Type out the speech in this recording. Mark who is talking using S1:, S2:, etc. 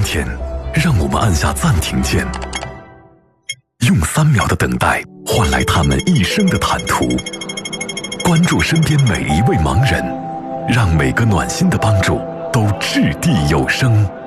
S1: 天，让我们按下暂停键，用3秒的等待换来他们一生的坦途。关注身边每一位盲人，让每个暖心的帮助都掷地有声。